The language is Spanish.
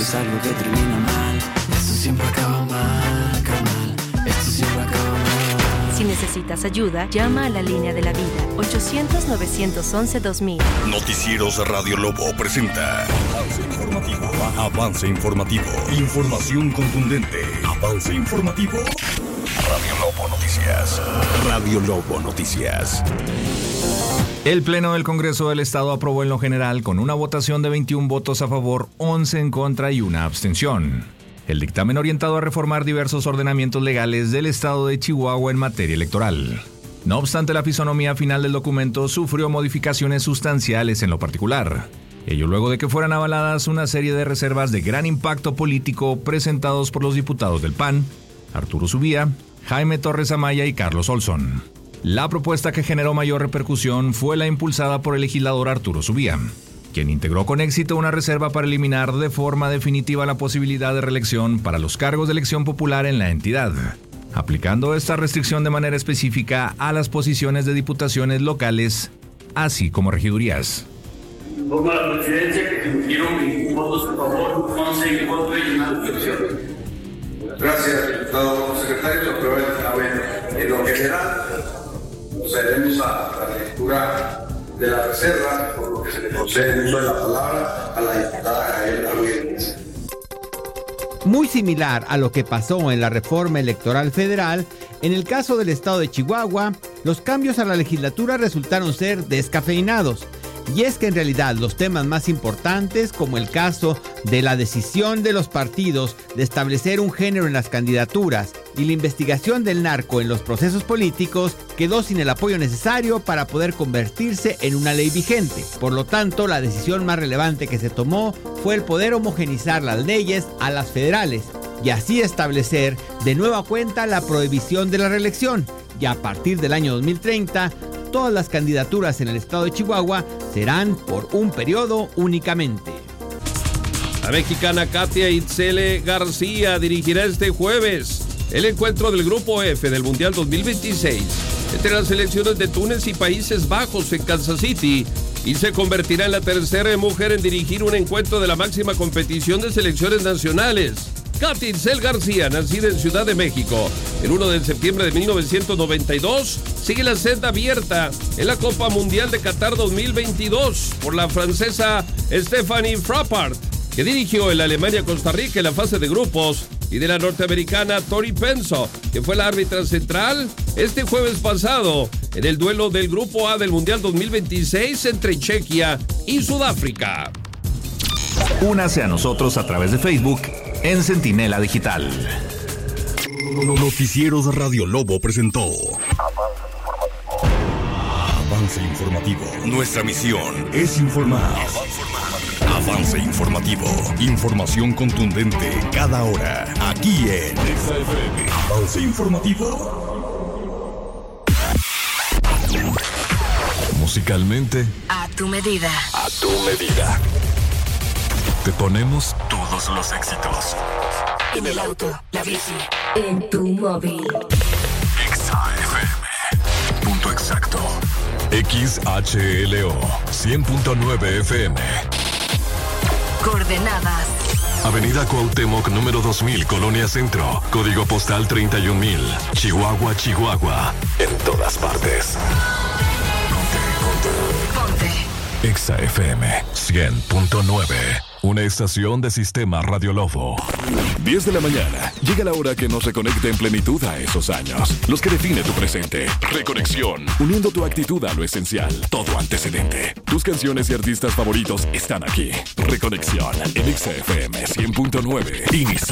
es algo que termina mal. Esto siempre acaba mal, carnal. Esto siempre acaba mal. Si necesitas ayuda, llama a la línea de la vida, 800-911-2000. Noticieros Radio Lobo presenta Avance Informativo. Avance Informativo. Información contundente. Avance Informativo. Radio Lobo Noticias. Radio Lobo Noticias. El Pleno del Congreso del Estado aprobó en lo general con una votación de 21 votos a favor, 11 en contra y una abstención el dictamen orientado a reformar diversos ordenamientos legales del Estado de Chihuahua en materia electoral. No obstante, la fisonomía final del documento sufrió modificaciones sustanciales en lo particular. Ello luego de que fueran avaladas una serie de reservas de gran impacto político presentados por los diputados del PAN, Arturo Subía, Jaime Torres Amaya y Carlos Olson. La propuesta que generó mayor repercusión fue la impulsada por el legislador Arturo Subía, quien integró con éxito una reserva para eliminar de forma definitiva la posibilidad de reelección para los cargos de elección popular en la entidad, aplicando esta restricción de manera específica a las posiciones de diputaciones locales, así como regidurías. Informo a la presidencia que se emitieron 21 votos a favor, 11 en contra y una abstención. Gracias, diputado secretario. Se aprueba el dictamen en lo general. Procedemos a la lectura de la reserva, por lo que se le concede el uso de la palabra a la diputada Jael Arguelles. Muy similar a lo que pasó en la reforma electoral federal, en el caso del estado de Chihuahua, los cambios a la legislatura resultaron ser descafeinados. Y es que en realidad los temas más importantes, como el caso de la decisión de los partidos de establecer un género en las candidaturas y la investigación del narco en los procesos políticos, quedó sin el apoyo necesario para poder convertirse en una ley vigente. Por lo tanto, la decisión más relevante que se tomó fue el poder homogeneizar las leyes a las federales y así establecer de nueva cuenta la prohibición de la reelección. Y a partir del año 2030, todas las candidaturas en el estado de Chihuahua serán por un periodo únicamente. La mexicana Katia Itzele García dirigirá este jueves el encuentro del Grupo F del Mundial 2026 entre las selecciones de Túnez y Países Bajos en Kansas City y se convertirá en la tercera mujer en dirigir un encuentro de la máxima competición de selecciones nacionales. Katia Itzele García, nacida en Ciudad de México el 1 de septiembre de 1992, sigue la senda abierta en la Copa Mundial de Qatar 2022 por la francesa Stephanie Frappart, que dirigió el Alemania-Costa Rica en la fase de grupos, y de la norteamericana Tori Penso, que fue la árbitra central este jueves pasado en el duelo del Grupo A del Mundial 2026 entre Chequia y Sudáfrica. Únase a nosotros a través de Facebook en Centinela Digital. Noticieros Radio Lobo presentó Avance Informativo. Nuestra misión es informar. Avance Informativo. Información contundente cada hora. Aquí en XFM. Avance Informativo. Musicalmente, A tu medida. a tu medida. Te ponemos todos los éxitos. En el auto, la bici, en tu móvil. XFM. Punto exacto. XHLO 100.9 FM. Coordenadas. Avenida Cuauhtémoc, número 2000, Colonia Centro. Código postal 31000. Chihuahua, Chihuahua. En todas partes. Ponte. Exa FM 100.9. Una estación de Sistema Radio Lobo. 10 de la mañana. Llega la hora que nos reconecte en plenitud a esos años. Los que define tu presente. Reconexión. Uniendo tu actitud a lo esencial. Todo antecedente. Tus canciones y artistas favoritos están aquí. Reconexión en Exa FM 100.9. Inicia.